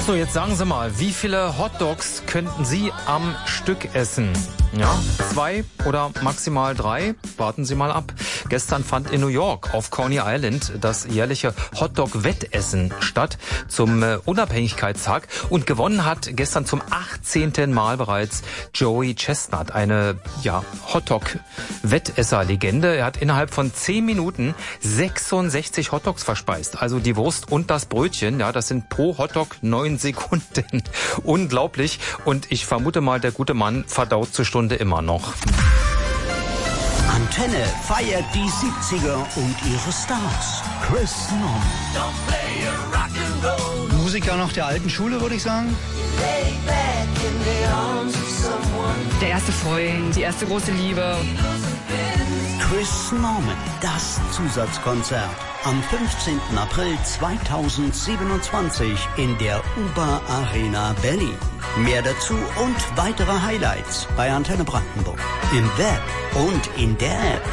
So, jetzt sagen Sie mal, wie viele Hotdogs könnten Sie am Stück essen? Ja, 2 oder maximal 3? Warten Sie mal ab. Gestern fand in New York auf Coney Island das jährliche Hotdog-Wettessen statt zum Unabhängigkeitstag und gewonnen hat gestern zum 18. Mal bereits Joey Chestnut, eine Hotdog-Wettesser-Legende. Er hat innerhalb von 10 Minuten 66 Hotdogs verspeist. Also die Wurst und das Brötchen, ja, das sind pro Hotdog 9 Sekunden. Unglaublich. Und ich vermute mal, der gute Mann verdaut zur Stunde immer noch. Antenne feiert die 70er und ihre Stars. Chris Norman. Musiker nach der alten Schule, würde ich sagen. Der erste Freund, die erste große Liebe. Chris Norman, das Zusatzkonzert. Am 15. April 2027 in der UBA Arena Berlin. Mehr dazu und weitere Highlights bei Antenne Brandenburg. Im Web und in der App.